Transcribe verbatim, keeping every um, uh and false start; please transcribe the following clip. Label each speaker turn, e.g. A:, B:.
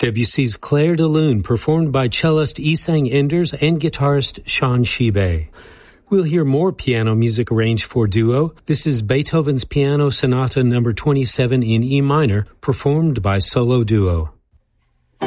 A: Debussy's Clair de Lune, performed by cellist Isang Enders and guitarist Sean Shibe. We'll hear more piano music arranged for duo. This is Beethoven's Piano Sonata number twenty-seven in E minor, performed by solo duo.